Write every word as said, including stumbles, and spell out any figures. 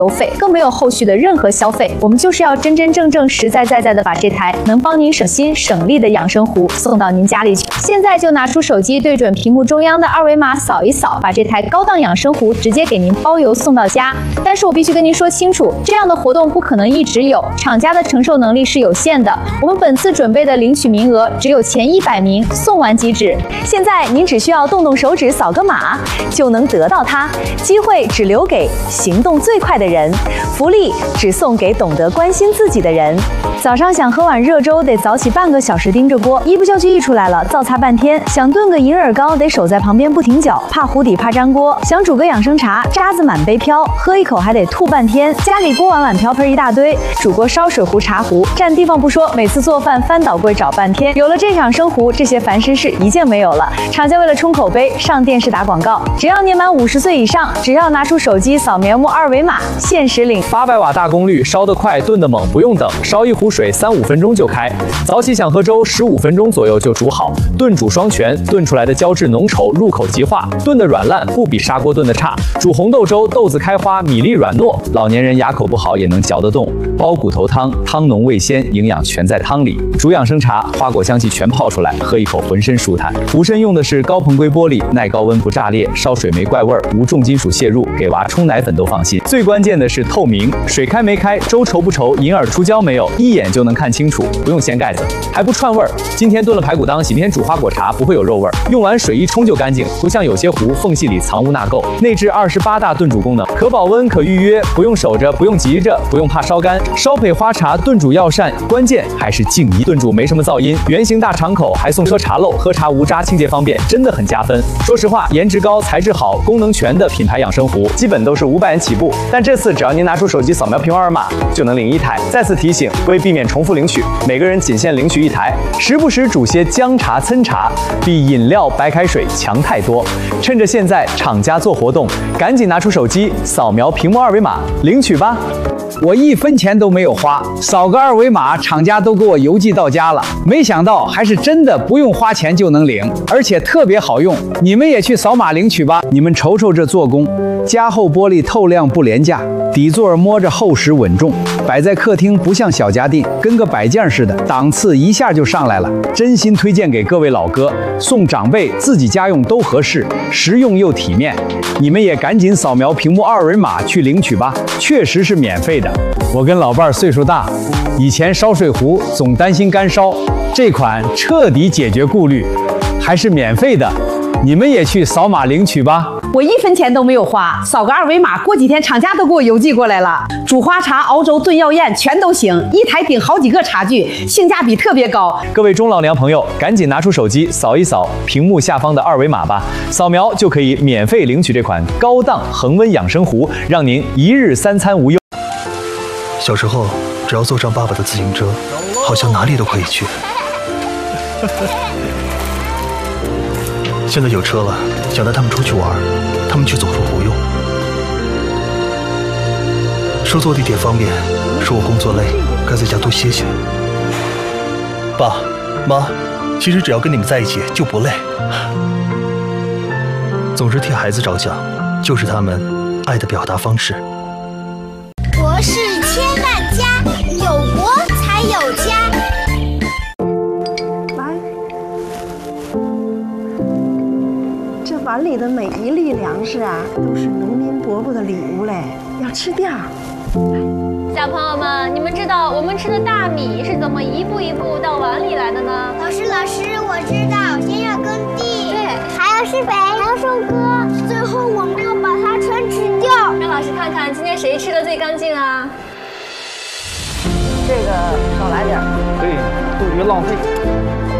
邮费，更没有后续的任何消费。我们就是要真真正正、实在在在的把这台能帮您省心省力的养生壶送到您家里去。现在就拿出手机，对准屏幕中央的二维码扫一扫，把这台高档养生壶直接给您包邮送到家。但是我必须跟您说清楚，这样的活动不可能一直有，厂家的承受能力是有限的。我们本次准备的领取名额只有前一百名，送完即止。现在您只需要动动手指扫个码，就能得到它。机会只留给行动最快的人，福利只送给懂得关心自己的人。早上想喝碗热粥，得早起半个小时盯着锅，一不小心溢出来了，造擦半天。想炖个银耳糕，得守在旁边不停搅，怕糊底怕粘锅。想煮个养生茶，渣子满杯飘，喝一口还得吐半天。家里锅碗碗瓢盆一大堆，煮锅烧水壶茶壶占地方不说，每次做饭翻倒柜找半天。有了这养生壶，这些烦心事一件没有了。厂家为了冲口碑，上电视打广告，只要年满五十岁以上，只要拿出手机扫描幕二维码，限时领八百瓦大功率，烧得快，炖得猛，不用等，烧一壶水三五分钟就开。早起想喝粥，十五分钟左右就煮好。炖煮双全，炖出来的胶质浓稠，入口即化，炖得软烂，不比砂锅炖的差。煮红豆粥，豆子开花，米粒软糯，老年人牙口不好也能嚼得动。煲骨头汤，汤浓味鲜，营养全在汤里。煮养生茶，花果香气全泡出来，喝一口浑身舒坦。壶身用的是高硼硅玻璃，耐高温不炸裂，烧水没怪味儿，无重金属泄入，给娃冲奶粉都放心。最关键的是透明，水开没开，粥稠不稠，银耳出胶没有，一眼就能看清楚，不用掀盖子，还不串味儿。今天炖了排骨当，明天煮花果茶，不会有肉味儿，用完水一冲就干净，不像有些壶缝隙里藏污纳垢。内置二十八大炖煮功能，可保温可预约，不用守着，不用急着，不用怕烧干。烧配花茶，炖煮药膳，关键还是静音，炖煮没什么噪音，圆形大敞口，还送车茶漏，喝茶无渣，清洁方便，真的很加分。说实话，颜值高、材质好、功能全的品牌养生壶，基本都是五百元起步，但这次只要您拿出手机扫描屏幕二维码，就能领一台。再次提醒，为避免重复领取，每个人仅限领取一台。时不时煮些姜茶、参茶，比饮料、白开水强太多。趁着现在厂家做活动，赶紧拿出手机扫描屏幕二维码领取吧。 我一分钱都没有花，扫个二维码，厂家都给我邮寄到家了。没想到还是真的不用花钱就能领，而且特别好用。你们也去扫码领取吧。你们瞅瞅这做工，加厚玻璃透亮不廉价，底座摸着厚实稳重，摆在客厅不像小家电，跟个摆件似的，档次一下就上来了。真心推荐给各位老哥，送长辈、自己家用都合适，实用又体面。你们也赶紧扫描屏幕二维码去领取吧，确实是免费的。我跟老伴儿岁数大，以前烧水壶总担心干烧，这款彻底解决顾虑，还是免费的。你们也去扫码领取吧。 我一分钱都没有花，扫个二维码，过几天厂家都给我邮寄过来了。煮花茶、熬粥、炖药宴全都行，一台顶好几个茶具，性价比特别高。 各位中老年朋友，赶紧拿出手机扫一扫屏幕下方的二维码吧，扫描就可以免费领取这款高档恒温养生壶，让您一日三餐无忧。 小时候，只要坐上爸爸的自行车，好像哪里都可以去。现在有车了，想带他们出去玩，他们却总说不用。说坐地铁方便，说我工作累，该在家多歇歇。爸妈，其实只要跟你们在一起就不累。总是替孩子着想，就是他们爱的表达方式。 国是千万家，有国才有家。 这碗里的每一粒粮食啊，都是农民伯伯的礼物嘞，要吃掉。 小朋友们，你们知道我们吃的大米是怎么一步一步到碗里来的呢？ 老师，老师，我知道，先要耕地，对，还要施肥，还要收割，最后我们要把它全吃掉。 让老师看看今天谁吃的最干净啊？ 这个少来点， 对，多余浪费。